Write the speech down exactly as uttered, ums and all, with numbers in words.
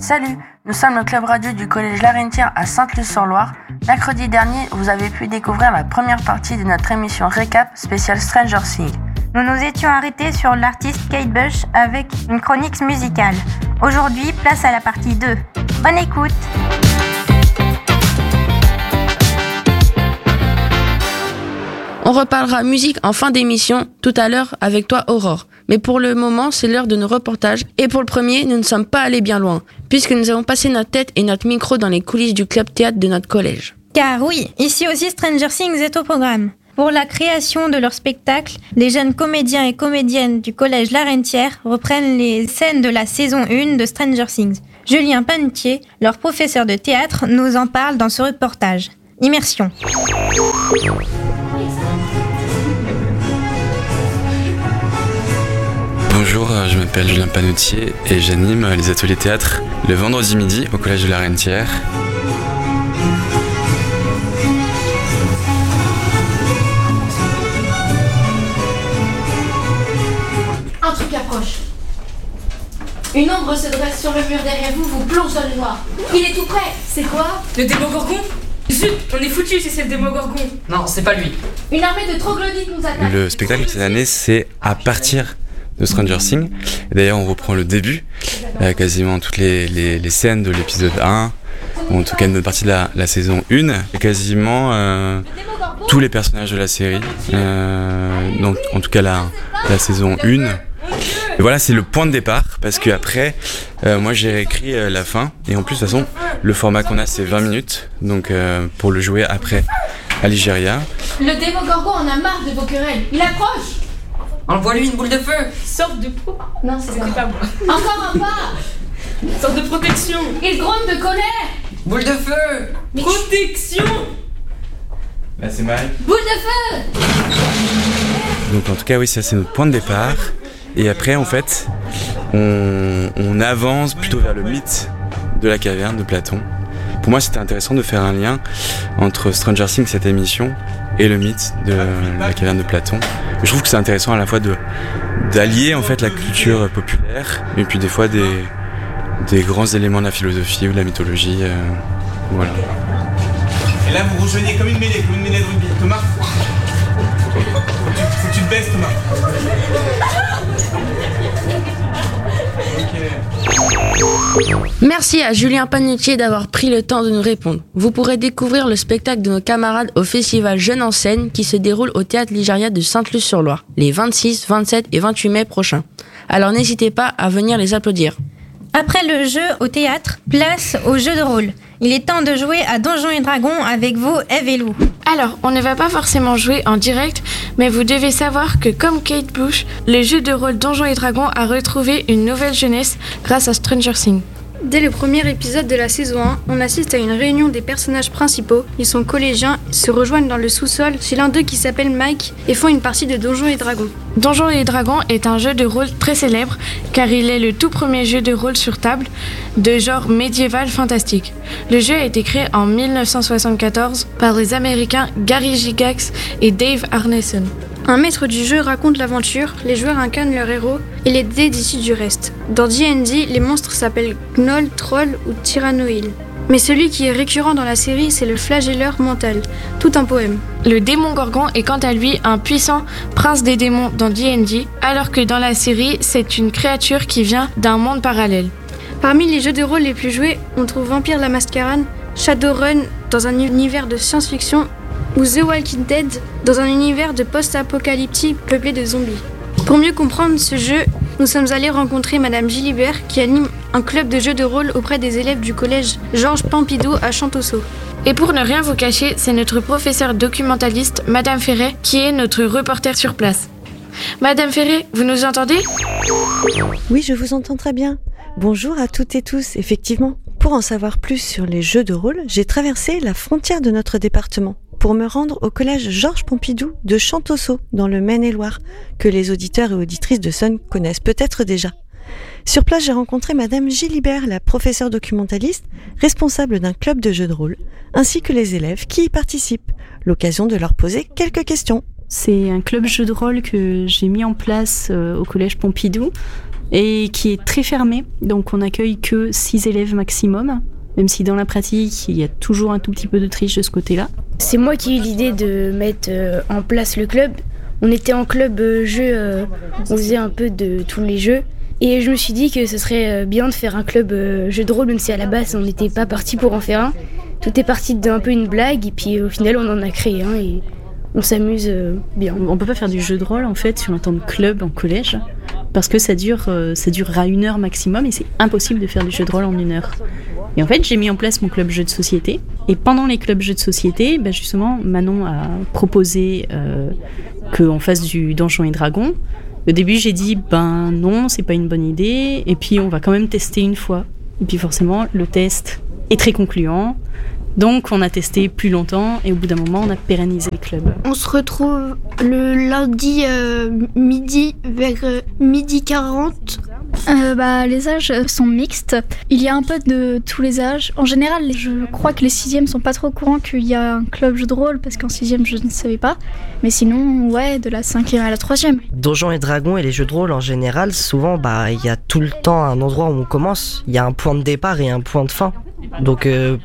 Salut, nous sommes le club radio du collège Larentière à Sainte-Luce-sur-Loire. Mercredi dernier, vous avez pu découvrir la première partie de notre émission Récap spéciale Stranger Things. Nous nous étions arrêtés sur l'artiste Kate Bush avec une chronique musicale. Aujourd'hui, place à la partie deux. Bonne écoute! On reparlera musique en fin d'émission tout à l'heure avec toi Aurore. Mais pour le moment, c'est l'heure de nos reportages. Et pour le premier, nous ne sommes pas allés bien loin, puisque nous avons passé notre tête et notre micro dans les coulisses du club théâtre de notre collège. Car oui, ici aussi Stranger Things est au programme. Pour la création de leur spectacle, les jeunes comédiens et comédiennes du collège Larentière reprennent les scènes de la saison un de Stranger Things. Julien Panetier, leur professeur de théâtre, nous en parle dans ce reportage. Immersion. Bonjour, je m'appelle Julien Panetier et j'anime les ateliers théâtre le vendredi midi au collège de Larentière. Un truc approche. Une ombre se dresse sur le mur derrière vous, vous plonge dans le noir. Il est tout près. C'est quoi? Le Démogorgon? Zut, on est foutus si c'est le Démogorgon. Non, c'est pas lui. Une armée de troglodytes nous attaque. Le spectacle de cette année, c'est à partir de Stranger Things. Et d'ailleurs, on reprend le début, euh, quasiment toutes les, les, les scènes de l'épisode un, ou en tout cas une bonne partie de la, la saison un, et quasiment euh, tous les personnages de la série, euh, donc en tout cas la, la saison un. Et voilà, c'est le point de départ, parce que après, euh, moi j'ai réécrit euh, la fin, et en plus de toute façon, le format qu'on a c'est vingt minutes, donc euh, pour le jouer après à l'Igéria. Le Démogorgon en a marre de vos querelles, il approche. Envoie-lui une boule de feu. Sorte de pro... Non, c'est C'était pas moi. Encore un pas. Sorte de protection. Il gronde de colère. Boule de feu. Mais Protection. Là c'est mal. Boule de feu. Donc en tout cas oui, ça c'est notre point de départ. Et après en fait, on, on avance plutôt vers le mythe de la caverne de Platon. Pour moi c'était intéressant de faire un lien entre Stranger Things, cette émission, et le mythe de la caverne de Platon. Je trouve que c'est intéressant à la fois de, d'allier en fait la culture populaire et puis des fois des, des grands éléments de la philosophie ou de la mythologie. Euh, voilà. Et là vous rejoignez comme une mêlée, comme une mêlée de rugby. Thomas, faut que tu, faut que tu te baisses Thomas. Merci à Julien Panetier d'avoir pris le temps de nous répondre. Vous pourrez découvrir le spectacle de nos camarades au festival Jeunes en scène qui se déroule au théâtre L'Igéria de Sainte-Luce-sur-Loire les vingt-six, vingt-sept et vingt-huit mai prochains. Alors n'hésitez pas à venir les applaudir. Après le jeu au théâtre, place au jeu de rôle. Il est temps de jouer à Donjons et Dragons avec vous, Eve et Lou. Alors, on ne va pas forcément jouer en direct, mais vous devez savoir que comme Kate Bush, le jeu de rôle Donjons et Dragons a retrouvé une nouvelle jeunesse grâce à Stranger Things. Dès le premier épisode de la saison un, on assiste à une réunion des personnages principaux. Ils sont collégiens, se rejoignent dans le sous-sol chez l'un d'eux qui s'appelle Mike et font une partie de Donjons et Dragons. Donjons et Dragons est un jeu de rôle très célèbre car il est le tout premier jeu de rôle sur table de genre médiéval fantastique. Le jeu a été créé en dix-neuf cent soixante-quatorze par les Américains Gary Gygax et Dave Arneson. Un maître du jeu raconte l'aventure, les joueurs incarnent leur héros et les dés décident du reste. Dans D and D, les monstres s'appellent Gnoll, Troll ou Tyrannoïl. Mais celui qui est récurrent dans la série, c'est le flagelleur mental, tout un poème. Le Démogorgon est quant à lui un puissant prince des démons dans D and D, alors que dans la série, c'est une créature qui vient d'un monde parallèle. Parmi les jeux de rôle les plus joués, on trouve Vampire la Mascarade, Shadowrun dans un univers de science-fiction ou The Walking Dead dans un univers de post-apocalyptique peuplé de zombies. Pour mieux comprendre ce jeu, nous sommes allés rencontrer Madame Gilibert qui anime un club de jeux de rôle auprès des élèves du collège Georges Pompidou à Champtoceau. Et pour ne rien vous cacher, c'est notre professeure documentaliste, Madame Ferret, qui est notre reporter sur place. Madame Ferret, vous nous entendez ? Oui, je vous entends très bien. Bonjour à toutes et tous, effectivement. Pour en savoir plus sur les jeux de rôle, j'ai traversé la frontière de notre département pour me rendre au collège Georges Pompidou de Champtoceau, dans le Maine-et-Loire, que les auditeurs et auditrices de Sun connaissent peut-être déjà. Sur place, j'ai rencontré Madame Gilibert, la professeure documentaliste, responsable d'un club de jeux de rôle, ainsi que les élèves qui y participent, l'occasion de leur poser quelques questions. C'est un club jeu de rôle que j'ai mis en place euh, au collège Pompidou et qui est très fermé. Donc on n'accueille que six élèves maximum, même si dans la pratique, il y a toujours un tout petit peu de triche de ce côté-là. C'est moi qui ai eu l'idée de mettre euh, en place le club. On était en club euh, jeu, euh, on faisait un peu de tous les jeux. Et je me suis dit que ce serait bien de faire un club euh, jeu de rôle, même si à la base on n'était pas parti pour en faire un. Tout est parti d'un peu une blague et puis au final on en a créé un et on s'amuse euh, bien. On peut pas faire du jeu de rôle en fait sur un temps de club en collège parce que ça dure, euh, ça durera une heure maximum et c'est impossible de faire du jeu de rôle en une heure. Et en fait j'ai mis en place mon club jeu de société et pendant les clubs jeux de société, bah justement Manon a proposé euh, qu'on fasse du Donjons et Dragons. Au début, j'ai dit, ben non, c'est pas une bonne idée, et puis on va quand même tester une fois. Et puis forcément, le test est très concluant, donc on a testé plus longtemps, et au bout d'un moment, on a pérennisé le club. On se retrouve le lundi euh, midi, vers euh, midi quarante. Euh, bah, les âges sont mixtes. Il y a un peu de tous les âges. En général, je crois que les sixièmes sont pas trop au courant qu'il y a un club jeu de rôle, parce qu'en sixième, je ne savais pas. Mais sinon, ouais, de la cinquième à la troisième. Donjons et Dragons et les jeux de rôle en général, souvent, bah, il y a tout le temps un endroit où on commence. Il y a un point de départ et un point de fin. Donc, euh,